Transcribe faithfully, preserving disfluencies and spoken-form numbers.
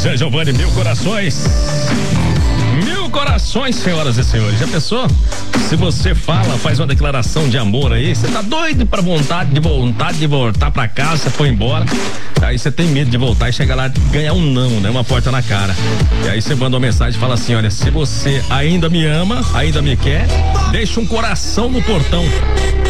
Seu Giovanni, mil corações. Mil corações, senhoras e senhores. Já pensou? Se você fala, faz uma declaração de amor aí, você tá doido pra vontade de vontade de voltar pra casa, você foi embora. Aí você tem medo de voltar e chegar lá e ganhar um não, né? Uma porta na cara. E aí você manda uma mensagem e fala assim: olha, se você ainda me ama, ainda me quer, deixa um coração no portão.